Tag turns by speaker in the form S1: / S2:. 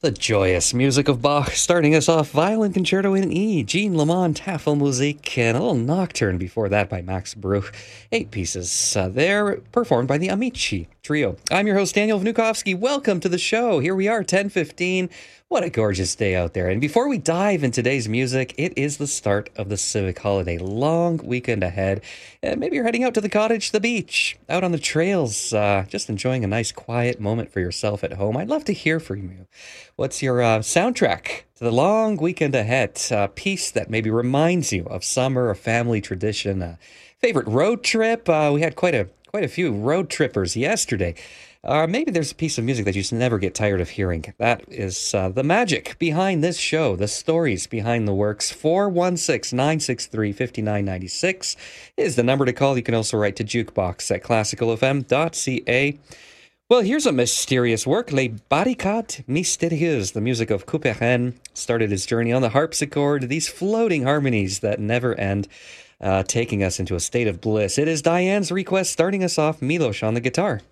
S1: The joyous music of Bach, starting us off, Violin Concerto in E, Jean Lamont, Tafelmusik, and a little nocturne before that by Max Bruch. 8 pieces there, performed by the Amici Trio. I'm your host, Daniel Vnukovsky. Welcome to the show. Here we are, 10:15. What a gorgeous day out there. And before we dive in today's music, it is the start of the civic holiday. Long weekend ahead. And maybe you're heading out to the cottage, the beach, out on the trails, just enjoying a nice quiet moment for yourself at home. I'd love to hear from you. What's your soundtrack to the long weekend ahead? A piece that maybe reminds you of summer, a family tradition, a favorite road trip. We had quite a few road trippers yesterday. Maybe there's a piece of music that you just never get tired of hearing. That is the magic behind this show, the stories behind the works. 416-963-5996 is the number to call. You can also write to jukebox at classicalfm.ca. Well, here's a mysterious work, Les Barricades Mystérieuses. The music of Couperin started his journey on the harpsichord, these floating harmonies that never end, taking us into a state of bliss. It is Diane's request, starting us off, Milos on the guitar.